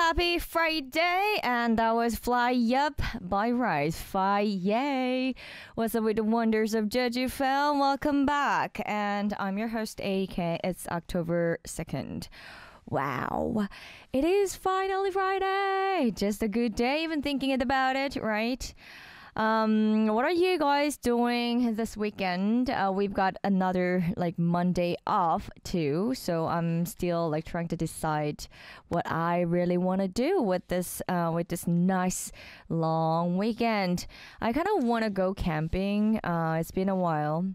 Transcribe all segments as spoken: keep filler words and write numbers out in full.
Happy Friday, and that was Fly Up by Rise. Fly Yay. What's up with the wonders of Jeju Film? Welcome back, and I'm your host A K. It's October second. Wow, it is finally Friday. Just a good day, even thinking about it, right? Um, what are you guys doing this weekend? Uh, we've got another like Monday off too, so I'm still like trying to decide what I really want to do with this uh, with this nice long weekend. I kind of want to go camping. Uh, it's been a while.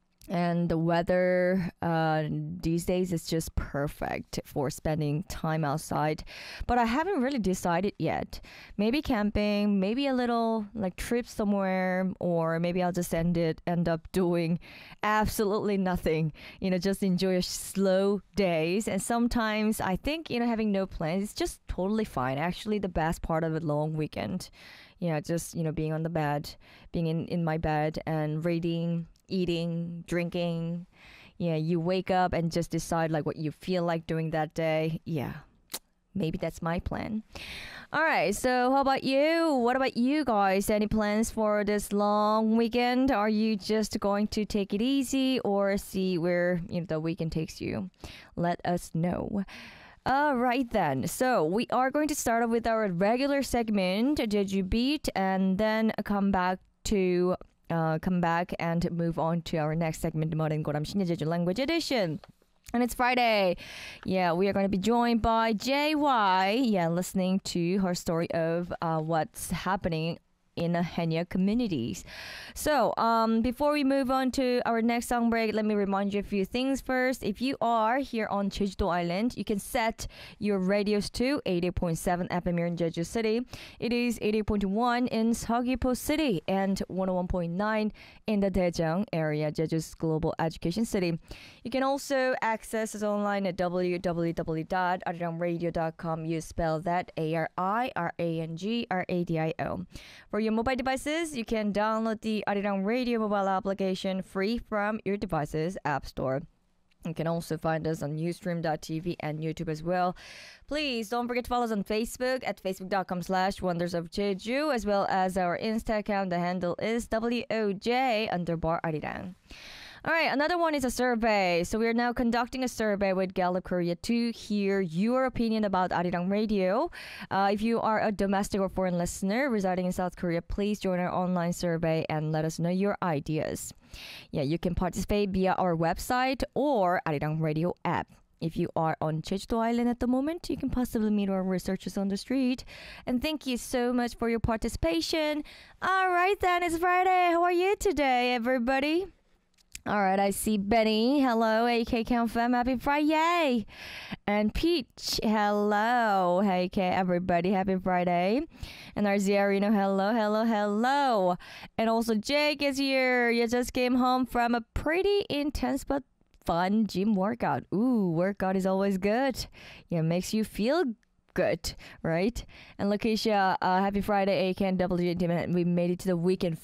And the weather uh, these days is just perfect for spending time outside. But I haven't really decided yet. Maybe camping, maybe a little like trip somewhere, or maybe I'll just end it, end up doing absolutely nothing. You know, just enjoy slow days. And sometimes I think, you know, having no plans is just totally fine. Actually, the best part of a long weekend. Yeah, just, you know, being on the bed, being in, in my bed and reading, eating, drinking. Yeah, you wake up and just decide like what you feel like doing that day. Yeah, maybe that's my plan. All right, so how about you? What about you guys? Any plans for this long weekend? Are you just going to take it easy or see where, you know, the weekend takes you? Let us know. All right then. So we are going to start off with our regular segment, Jeju Beat, and then come back to uh, come back and move on to our next segment, Modern Goram Shinya Jeju Language Edition. And it's Friday. Yeah, we are going to be joined by J Y. Yeah, listening to her story of uh, what's happening in the Henya communities. So, um, before we move on to our next song break, let me remind you a few things first. If you are here on Jeju-do Island, you can set your radios to eighty-eight point seven F M here in Jeju City. It is eighty-eight point one in Seogwipo City and one oh one point nine in the Daejeong area, Jeju's global education city. You can also access us online at w w w dot arirangradio dot com. You spell that A R I R A N G R A D I O. For your mobile devices, you can download the Arirang Radio mobile application free from your device's app store. You can also find us on Ustream dot T V and YouTube as well. Please don't forget to follow us on Facebook at facebook.com slash wonders of Jeju, as well as our Insta account. The handle is W O J underbar Arirang. All right, another one is a survey. So we are now conducting a survey with Gallup Korea to hear your opinion about Arirang Radio. Uh, if you are a domestic or foreign listener residing in South Korea, please join our online survey and let us know your ideas. Yeah, you can participate via our website or Arirang Radio app. If you are on Jeju-do Island at the moment, you can possibly meet our researchers on the street. And thank you so much for your participation. All right, then, it's Friday. How are you today, everybody? All right, I see Benny. Hello, A K Count Fam. Happy Friday. And Peach. Hello. Hey, K, everybody. Happy Friday. And our Ziarino. Hello, hello, hello. And also Jake is here. You just came home from a pretty intense but fun gym workout. Ooh, workout is always good. Yeah, makes you feel good, right? And Lakeisha, uh, happy Friday, A K and W J Team. We made it to the weekend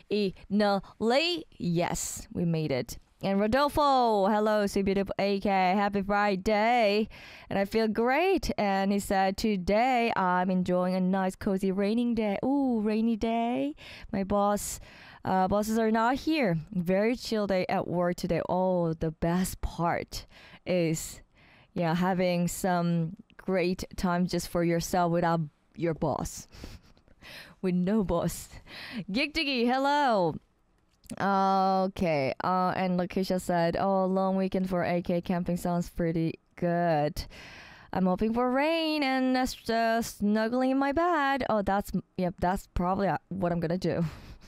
finally. Yes, we made it. And Rodolfo, hello, so beautiful A K, happy Friday. And I feel great. And he said, today I'm enjoying a nice cozy raining day. Ooh, rainy day. My boss, uh, bosses are not here. Very chill day at work today. Oh, the best part is, yeah, having some great time just for yourself without your boss. With no boss. Gigdigi, hello. Okay. Uh, and Lakeisha said, oh, long weekend for A K camping sounds pretty good. I'm hoping for rain and uh, snuggling in my bed. Oh, that's, yep, that's probably what I'm gonna do.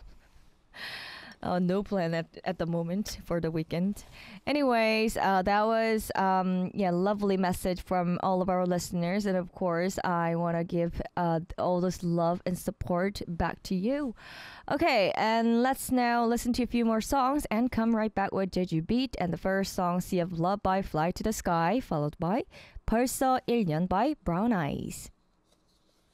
Uh, no plan at, at the moment for the weekend. Anyways, uh, that was um, yeah, lovely message from all of our listeners, and of course, I want to give uh, all this love and support back to you. Okay, and let's now listen to a few more songs and come right back with Jeju Beat. And the first song, Sea of Love by Fly to the Sky, followed by 벌써 일 년 by Brown Eyes.